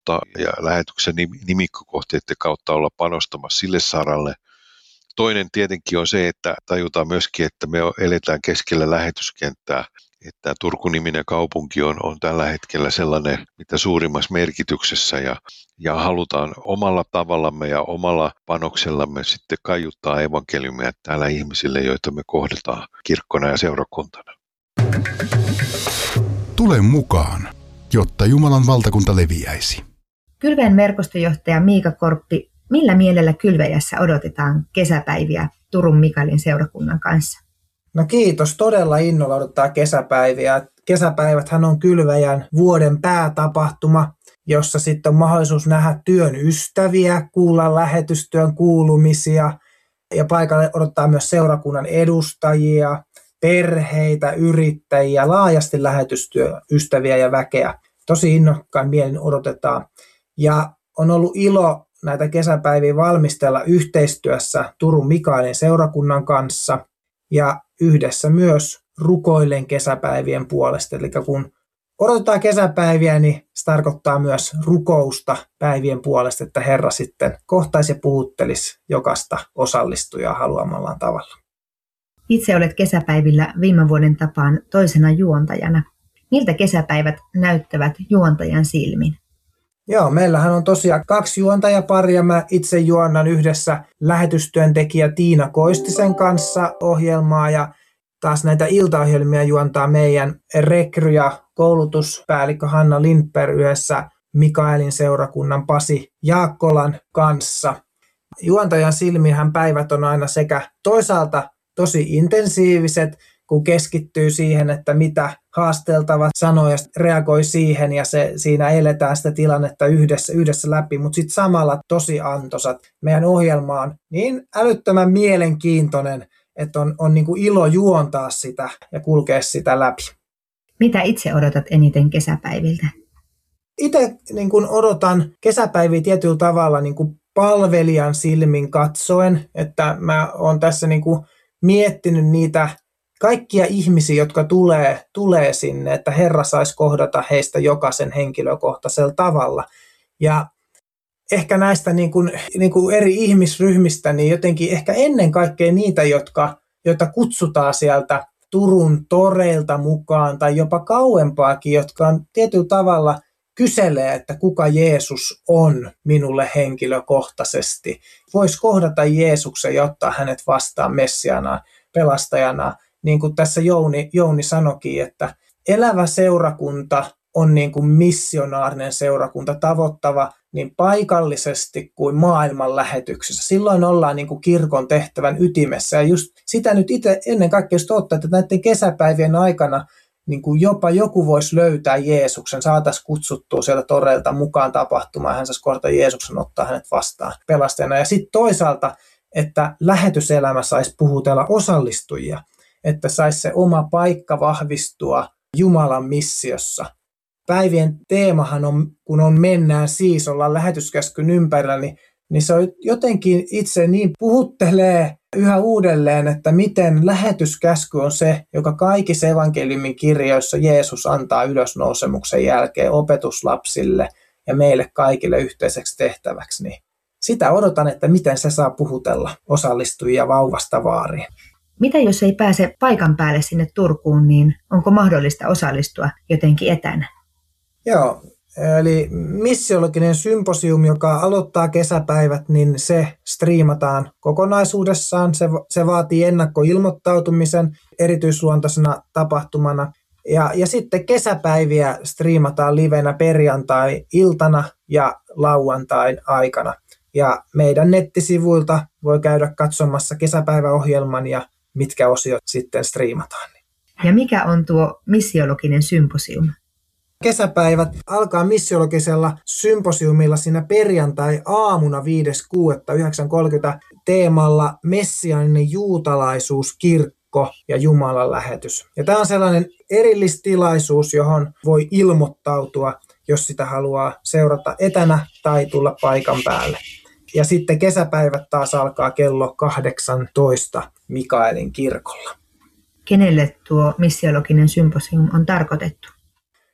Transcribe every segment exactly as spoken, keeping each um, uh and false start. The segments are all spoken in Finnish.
kautta ja lähetyksen nimikkokohteiden kautta olla panostamassa sille saralle. Toinen tietenkin on se, että tajutaan myöskin, että me eletään keskellä lähetyskenttää, että Turku-niminen kaupunki on, on tällä hetkellä sellainen, mitä suurimmassa merkityksessä ja, ja halutaan omalla tavallamme ja omalla panoksellamme sitten kaiuttaa evankeliumia täällä ihmisille, joita me kohdataan kirkkona ja seurakuntana. Tule mukaan, jotta Jumalan valtakunta leviäisi. Kylväjän verkostojohtaja Miika Korppi, millä mielellä Kylväjässä odotetaan kesäpäiviä Turun Mikaelin seurakunnan kanssa? No kiitos, todella innolla odottaa kesäpäiviä. Kesäpäiväthän on Kylväjän vuoden päätapahtuma, jossa sitten on mahdollisuus nähdä työn ystäviä, kuulla lähetystyön kuulumisia ja paikalle odottaa myös seurakunnan edustajia, perheitä, yrittäjiä, laajasti lähetystyön ystäviä ja väkeä. Tosi innokkaan mielin odotetaan. Ja on ollut ilo näitä kesäpäiviä valmistella yhteistyössä Turun Mikaelin seurakunnan kanssa ja yhdessä myös rukoillen kesäpäivien puolesta. Eli kun odotetaan kesäpäiviä, niin se tarkoittaa myös rukousta päivien puolesta, että Herra sitten kohtaisi ja puhuttelisi jokaista osallistujaa haluamallaan tavalla. Itse olet kesäpäivillä viime vuoden tapaan toisena juontajana. Miltä kesäpäivät näyttävät juontajan silmin? Joo, meillähän on tosiaan kaksi juontajaparia. Mä itse juonnan yhdessä lähetystyöntekijä Tiina Koistisen kanssa ohjelmaa ja taas näitä iltaohjelmia juontaa meidän rekry- ja koulutuspäällikkö Hanna Lindberg yhdessä Mikaelin seurakunnan Pasi Jaakkolan kanssa. Juontajan silmihän päivät on aina sekä toisaalta tosi intensiiviset, kun keskittyy siihen, että mitä haasteltavat sanoo ja reagoi siihen ja se, siinä eletään sitä tilannetta yhdessä, yhdessä läpi, mutta sitten samalla tosi antoisat. Meidän ohjelma on niin älyttömän mielenkiintoinen, että on, on niin kuin ilo juontaa sitä ja kulkea sitä läpi. Mitä itse odotat eniten kesäpäiviltä? Itse niin kuin odotan kesäpäiviä tietyllä tavalla niin kuin palvelijan silmin katsoen, että mä oon tässä niin kuin miettinyt niitä kaikkia ihmisiä, jotka tulee, tulee sinne, että Herra saisi kohdata heistä jokaisen henkilökohtaisella tavalla. Ja ehkä näistä niin kuin, niin kuin eri ihmisryhmistä, niin jotenkin ehkä ennen kaikkea niitä, jotka, joita kutsutaan sieltä Turun toreilta mukaan tai jopa kauempaakin, jotka on tietyllä tavalla kyselee, että kuka Jeesus on minulle henkilökohtaisesti. Voisi kohdata Jeesuksen ja ottaa hänet vastaan Messiana, pelastajana. Niin kuin tässä Jouni, Jouni sanoikin, että elävä seurakunta on niin kuin missionaarinen seurakunta, tavoittava niin paikallisesti kuin maailman lähetyksessä. Silloin ollaan niin kuin kirkon tehtävän ytimessä. Ja just sitä nyt itse ennen kaikkea just ottaa, että näiden kesäpäivien aikana niin kuin jopa joku voisi löytää Jeesuksen, saataisiin kutsuttua sieltä toreilta mukaan tapahtumaan, hän saisi kohdata Jeesuksen, ottaa hänet vastaan pelastajana. Ja sitten toisaalta, että lähetyselämä saisi puhutella osallistujia, että saisi se oma paikka vahvistua Jumalan missiossa. Päivien teemahan on, kun on mennään siis, ollaan lähetyskäskyn ympärillä, niin, niin se on jotenkin itse niin puhuttelee yhä uudelleen, että miten lähetyskäsky on se, joka kaikissa evankeliumin kirjoissa Jeesus antaa ylösnousemuksen jälkeen opetuslapsille ja meille kaikille yhteiseksi tehtäväksi. Niin sitä odotan, että miten se saa puhutella osallistujia vauvasta vaariin. Mitä jos ei pääse paikan päälle sinne Turkuun, niin onko mahdollista osallistua jotenkin etänä? Joo, eli missiologinen symposium, joka aloittaa kesäpäivät, niin se striimataan kokonaisuudessaan. Se, se vaatii ennakkoilmoittautumisen erityisluontoisena tapahtumana. Ja, ja sitten kesäpäiviä striimataan livenä perjantai-iltana ja lauantain aikana. Ja meidän nettisivuilta voi käydä katsomassa kesäpäiväohjelman ja mitkä osiot sitten striimataan. Ja mikä on tuo missiologinen symposium? Kesäpäivät alkaa missiologisella symposiumilla siinä perjantai-aamuna viides kuudetta yhdeksän kolmekymmentä teemalla Messiaaninen juutalaisuus, kirkko ja Jumalan lähetys. Ja tämä on sellainen erillistilaisuus, johon voi ilmoittautua, jos sitä haluaa seurata etänä tai tulla paikan päälle. Ja sitten kesäpäivät taas alkaa kello kahdeksantoista Mikaelin kirkolla. Kenelle tuo missiologinen symposium on tarkoitettu?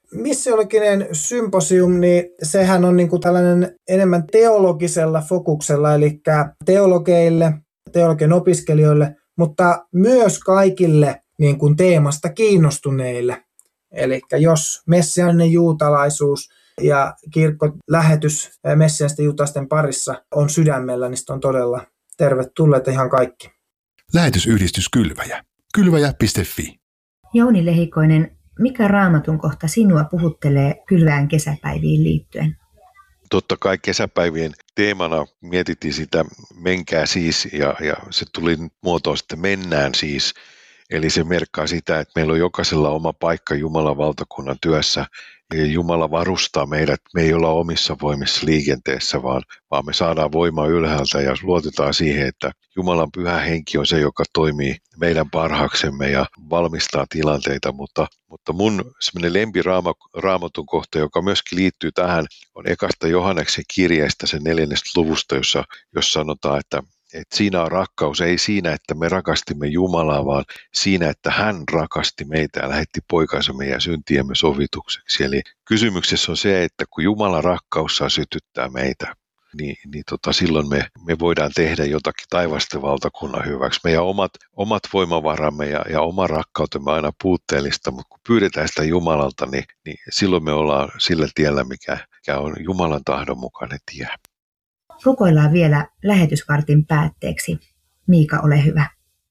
missiologinen symposium, niin sehän on niin kuin tällainen enemmän teologisella fokuksella, eli teologeille, teologian opiskelijoille, mutta myös kaikille niin kuin teemasta kiinnostuneille. Eli jos messiaaninen juutalaisuus ja kirkkolähetys messiaanisten juutalaisten parissa on sydämellä, niin on todella tervetulleet ihan kaikki. Lähetysyhdistys Kylväjä. Kylväjä piste fi. Jouni Lehikoinen, mikä raamatun kohta sinua puhuttelee Kylväjän kesäpäiviin liittyen? Totta kai kesäpäivien teemana mietittiin sitä menkää siis ja, ja se tuli muotoon sitten mennään siis. Eli se merkkaa sitä, että meillä on jokaisella oma paikka Jumalan valtakunnan työssä ja Jumala varustaa meidät, me ei olla omissa voimissa liikenteessä, vaan, vaan me saadaan voimaa ylhäältä ja luotetaan siihen, että Jumalan pyhä henki on se, joka toimii meidän parhaaksemme ja valmistaa tilanteita, mutta, mutta mun semmoinen lempiraamatun kohta, joka myöskin liittyy tähän, on ekasta Johanneksen kirjeestä, sen neljännestä luvusta, jossa, jossa sanotaan, että Että siinä on rakkaus, ei siinä, että me rakastimme Jumalaa, vaan siinä, että hän rakasti meitä ja lähetti poikansa meidän syntiemme sovitukseksi. Eli kysymyksessä on se, että kun Jumalan rakkaus saa sytyttää meitä, niin, niin tota, silloin me, me voidaan tehdä jotakin taivasten valtakunnan hyväksi. Meidän omat, omat voimavaramme ja, ja oma rakkautemme on aina puutteellista, mutta kun pyydetään sitä Jumalalta, niin, niin silloin me ollaan sillä tiellä, mikä, mikä on Jumalan tahdon mukainen tie. Rukoillaan vielä lähetysvartin päätteeksi. Miika, ole hyvä.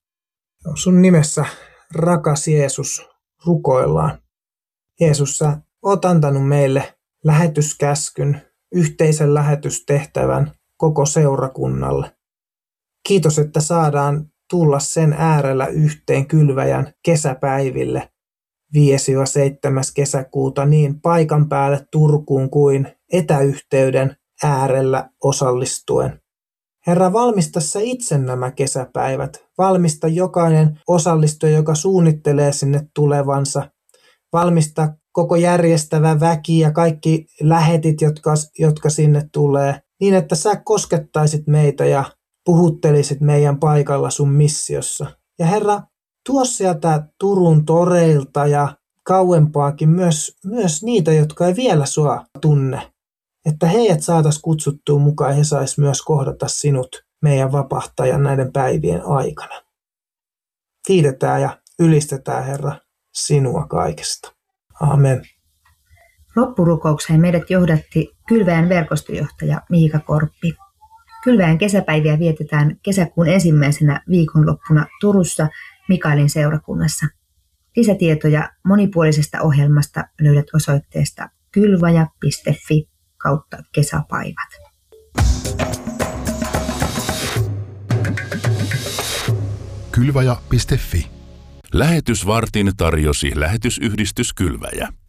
Sun nimessä, rakas Jeesus, rukoillaan. Jeesus, sä oot antanut meille lähetyskäskyn, yhteisen lähetystehtävän koko seurakunnalle. Kiitos, että saadaan tulla sen äärellä yhteen Kylväjän kesäpäiville viides seitsemäs kesäkuuta niin paikan päälle Turkuun kuin etäyhteyden äärellä osallistuen. Herra, valmista sä itse nämä kesäpäivät. Valmista jokainen osallistuja, joka suunnittelee sinne tulevansa. Valmista koko järjestävä väki ja kaikki lähetit, jotka, jotka sinne tulee, niin että sä koskettaisit meitä ja puhuttelisit meidän paikalla sun missiossa. Ja Herra, tuo sieltä Turun toreilta ja kauempaakin myös, myös niitä, jotka ei vielä sua tunne. Että heidät saataisiin kutsuttua mukaan ja he sais myös kohdata sinut, meidän vapahtajan, näiden päivien aikana. Kiitetään ja ylistetään, Herra, sinua kaikesta. Amen. Loppurukoukseen meidät johdatti Kylväjän verkostojohtaja Miika Korppi. Kylväjän kesäpäiviä vietetään kesäkuun ensimmäisenä viikonloppuna Turussa Mikaelin seurakunnassa. Lisätietoja monipuolisesta ohjelmasta löydät osoitteesta kylvaja piste fi kautta kesäpäivät. Kylväjä piste fi. Lähetysvartin tarjosi lähetysyhdistys Kylväjä.